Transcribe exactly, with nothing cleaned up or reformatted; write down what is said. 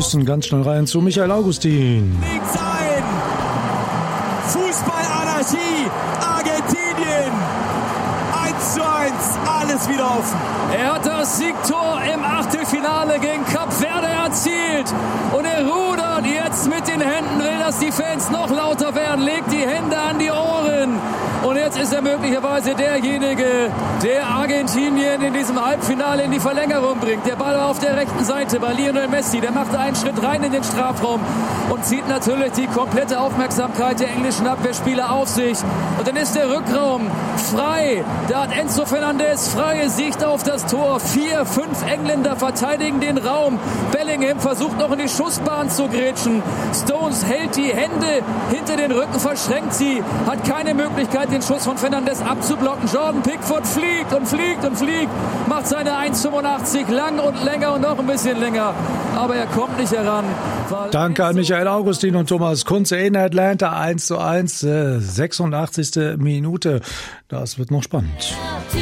müssen ganz schnell rein zu Michael Augustin. Links ein. Fußballanarchie. Argentinien. eins zu eins. Alles wieder offen. Er hat das Siegtor im Achtelfinale gegen Kap Verde erzielt. Und er rudert jetzt mit den Händen, will, dass die Fans noch lauter werden, legt die Hände an die Ohren. Und jetzt ist er möglicherweise derjenige, der Argentinien in diesem Halbfinale in die Verlängerung bringt. Der Ball auf der rechten Seite bei Lionel Messi. Der macht einen Schritt rein in den Strafraum und zieht natürlich die komplette Aufmerksamkeit der englischen Abwehrspieler auf sich. Und dann ist der Rückraum frei. Da hat Enzo Fernandez freie Sicht auf das Tor. Vier, fünf Engländer verteidigen den Raum. Bellingham versucht noch in die Schussbahn zu grätschen. Stones hält die Hände hinter den Rücken, verschränkt sie, hat keine Möglichkeit, den Schuss von Fernandes abzublocken. Jordan Pickford fliegt und fliegt und fliegt, macht seine eins fünfundachtzig lang und länger und noch ein bisschen länger. Aber er kommt nicht heran. Danke an Michael Augustin und Thomas Kunze in Atlanta. eins zu eins, sechsundachtzigste Minute. Das wird noch spannend.